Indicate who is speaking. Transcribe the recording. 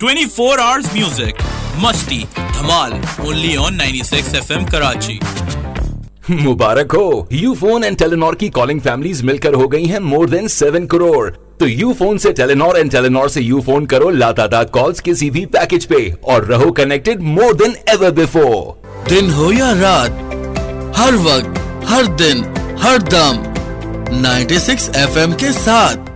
Speaker 1: 24 hours music, मस्ती, धमाल, only on 96 FM Karachi.
Speaker 2: मुबारक हो, Ufone and Telenor की कॉलिंग फैमिलीज मिलकर हो गई हैं मोर देन 7 करोड़। तो यूफोन से टेलीनॉर एंड टेलीनॉर से यूफोन करो लातादार कॉल्स किसी भी पैकेज पे और रहो connected more than ever before.
Speaker 3: दिन हो या रात, हर वक्त, हर दिन, हर दम 96 FM के साथ।